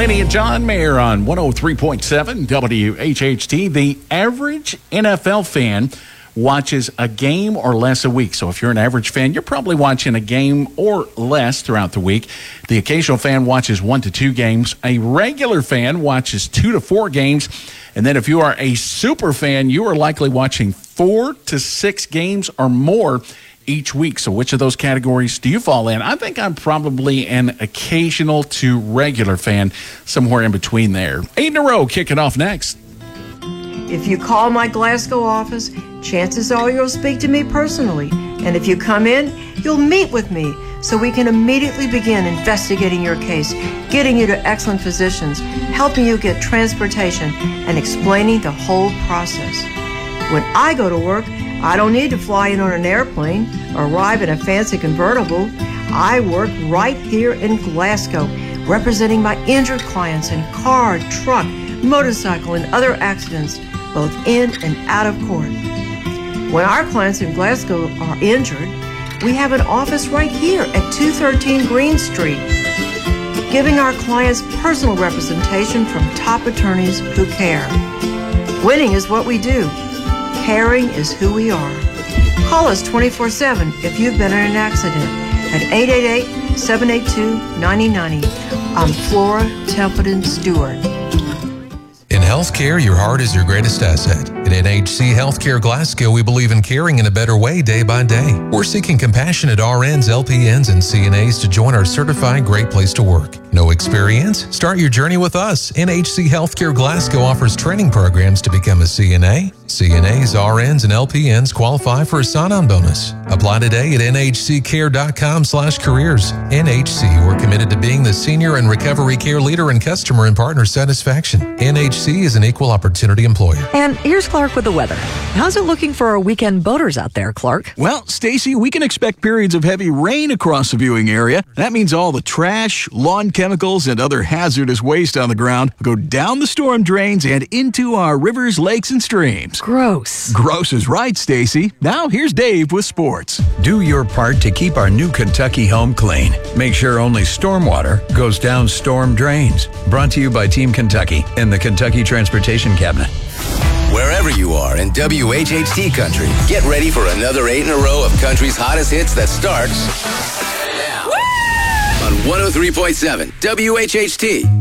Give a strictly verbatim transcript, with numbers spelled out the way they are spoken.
Laney and John Mayer on one oh three point seven W H H T. The average N F L fan watches a game or less a week. So if you're an average fan, you're probably watching a game or less throughout the week. The occasional fan watches one to two games. A regular fan watches two to four games. And then if you are a super fan, you are likely watching four to six games or more each week. So which of those categories do you fall in? I think I'm probably an occasional to regular fan, somewhere in between there. Eight in a row, kicking off next. If you call my Glasgow office, chances are you'll speak to me personally. And if you come in, you'll meet with me so we can immediately begin investigating your case, getting you to excellent physicians, helping you get transportation, and explaining the whole process. When I go to work, I don't need to fly in on an airplane or arrive in a fancy convertible. I work right here in Glasgow, representing my injured clients in car, truck, motorcycle, and other accidents, both in and out of court. When our clients in Glasgow are injured, we have an office right here at two thirteen Green Street, giving our clients personal representation from top attorneys who care. Winning is what we do. Caring is who we are. Call us twenty-four seven if you've been in an accident at eight eight eight, seven eight two, nine zero nine zero. I'm Flora Templeton Stewart. In healthcare, your heart is your greatest asset. At N H C Healthcare Glasgow, we believe in caring in a better way day by day. We're seeking compassionate R Ns, L P Ns, and C N As to join our certified Great Place to Work. No experience? Start your journey with us. N H C Healthcare Glasgow offers training programs to become a C N A. C N As, R Ns, and L P Ns qualify for a sign-on bonus. Apply today at nhccare.com slash careers. N H C, we're committed to being the senior and recovery care leader in customer and partner satisfaction. N H C is an equal opportunity employer. And here's Clark with the weather. How's it looking for our weekend boaters out there, Clark? Well, Stacy, we can expect periods of heavy rain across the viewing area. That means all the trash, lawn chemicals, and other hazardous waste on the ground go down the storm drains and into our rivers, lakes, and streams. Gross. Gross is right, Stacy. Now here's Dave with sports. Do your part to keep our new Kentucky home clean. Make sure only stormwater goes down storm drains. Brought to you by Team Kentucky and the Kentucky Transportation Cabinet. Wherever you are in W H H T country, get ready for another eight in a row of country's hottest hits that starts now. On one oh three point seven W H H T.